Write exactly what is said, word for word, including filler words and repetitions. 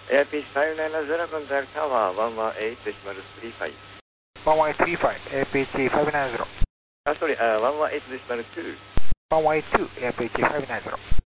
エアピースごーきゅうゼロ contact tower いちいちはちデシマルさんじゅうご。 one one eight three five, A P H five nine zero. Ah, sorry, uh, one one eight decimal two. one one eight two, A P H five nine zero.